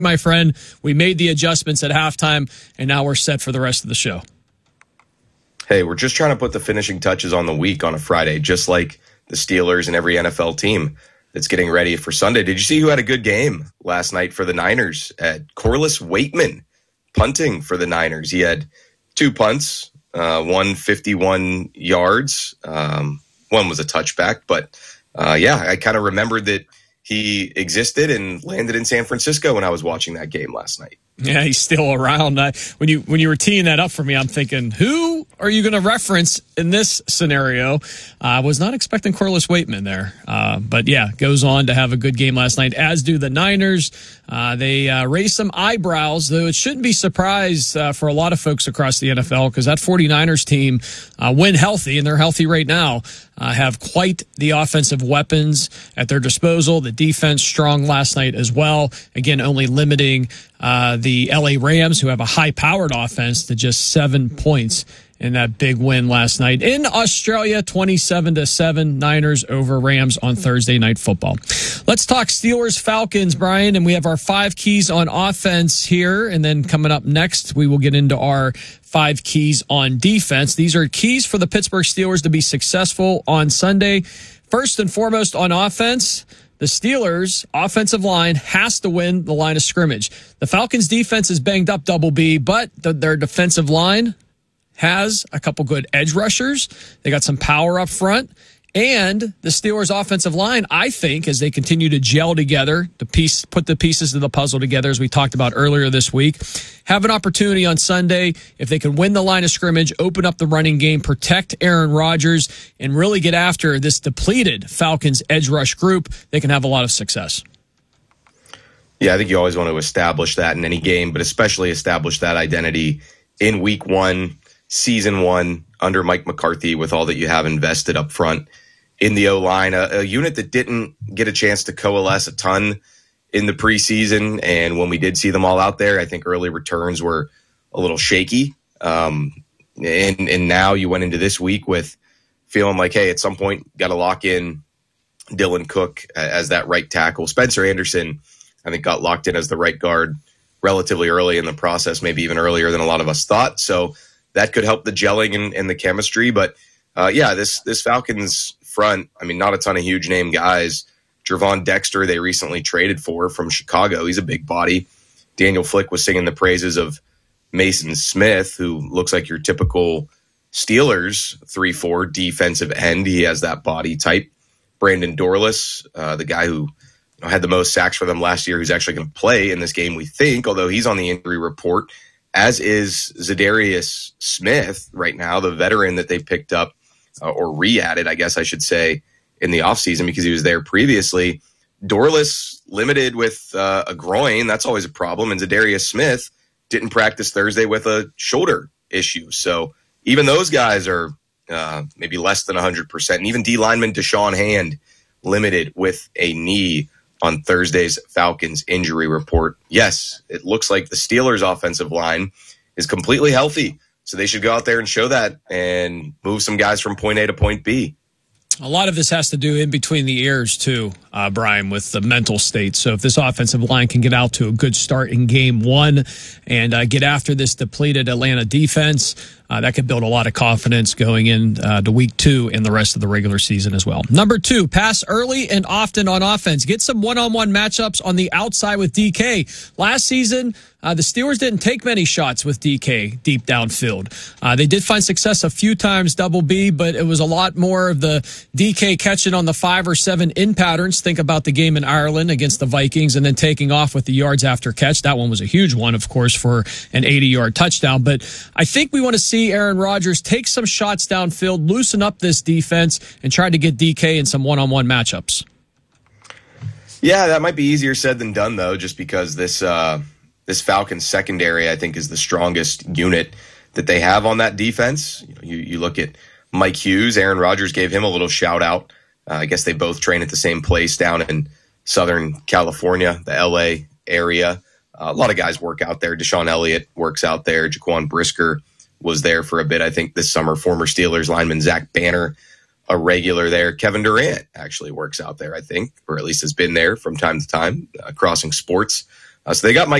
my friend. We made the adjustments at halftime, and now we're set for the rest of the show. Hey, we're just trying to put the finishing touches on the week on a Friday, just like the Steelers and every NFL team that's getting ready for Sunday. Did you see who had a good game last night for the Niners? Corliss Waitman punting for the Niners. He had 2 punts, 151 yards. One was a touchback, but I kind of remembered that he existed and landed in San Francisco when I was watching that game last night. Yeah, he's still around. When you were teeing that up for me, I'm thinking, who are you going to reference in this scenario? I was not expecting Corliss Waitman there. But yeah, goes on to have a good game last night, as do the Niners. They raised some eyebrows, though it shouldn't be surprised for a lot of folks across the NFL, because that 49ers team, when healthy, and they're healthy right now, have quite the offensive weapons at their disposal. The defense strong last night as well. Again, only limiting the LA Rams, who have a high-powered offense, to just 7 points in that big win last night in Australia, 27-7, Niners over Rams on Thursday Night Football. Let's talk Steelers-Falcons, Brian, and we have our 5 keys on offense here, and then coming up next, we will get into our 5 keys on defense. These are keys for the Pittsburgh Steelers to be successful on Sunday. First and foremost on offense, the Steelers' offensive line has to win the line of scrimmage. The Falcons' defense is banged up, Double B, but their defensive line has a couple good edge rushers. They got some power up front. And the Steelers' offensive line, I think, as they continue to gel together, put the pieces of the puzzle together, as we talked about earlier this week, have an opportunity on Sunday, if they can win the line of scrimmage, open up the running game, protect Aaron Rodgers, and really get after this depleted Falcons edge rush group, they can have a lot of success. Yeah, I think you always want to establish that in any game, but especially establish that identity in week 1, season 1, under Mike McCarthy, with all that you have invested up front in the O-line, a unit that didn't get a chance to coalesce a ton in the preseason. And when we did see them all out there, I think early returns were a little shaky. And now you went into this week with feeling like, hey, at some point, got to lock in Dylan Cook as that right tackle. Spencer Anderson, I think, got locked in as the right guard relatively early in the process, maybe even earlier than a lot of us thought. So that could help the gelling and the chemistry. But this Falcons front, I mean, not a ton of huge name guys. Gervon Dexter, they recently traded for from Chicago. He's a big body. Daniel Flick was singing the praises of Mason Smith, who looks like your typical Steelers 3-4 defensive end. He has that body type. Brandon Dorlus, the guy who had the most sacks for them last year, who's actually going to play in this game, we think, although he's on the injury report, as is Zadarius Smith right now, the veteran that they picked up, or re-added, I guess I should say, in the offseason, because he was there previously. Dorlus limited with a groin. That's always a problem. And Zadarius Smith didn't practice Thursday with a shoulder issue. So even those guys are maybe less than 100%. And even D-lineman Deshaun Hand limited with a knee on Thursday's Falcons injury report. Yes, it looks like the Steelers' offensive line is completely healthy. So they should go out there and show that and move some guys from point A to point B. A lot of this has to do in between the ears, too, Brian, with the mental state. So if this offensive line can get out to a good start in game 1 and get after this depleted Atlanta defense, that could build a lot of confidence going in to week 2 and the rest of the regular season as well. Number 2, pass early and often on offense. Get some one-on-one matchups on the outside with DK. Last season, the Steelers didn't take many shots with DK deep downfield. They did find success a few times, Double B, but it was a lot more of the DK catching on the 5 or 7 in patterns. Think about the game in Ireland against the Vikings and then taking off with the yards after catch. That one was a huge one, of course, for an 80-yard touchdown. But I think we want to see Aaron Rodgers take some shots downfield, loosen up this defense, and try to get DK in some one-on-one matchups. Yeah, that might be easier said than done, though, just because this Falcons secondary, I think, is the strongest unit that they have on that defense. You look at Mike Hughes, Aaron Rodgers gave him a little shout out. I guess they both train at the same place down in Southern California, the LA area. A lot of guys work out there. Deshaun Elliott works out there. Jaquan Brisker was there for a bit, I think, this summer. Former Steelers lineman Zach Banner, a regular there. Kevin Durant actually works out there, I think, or at least has been there from time to time, Crossing Sports. So they got Mike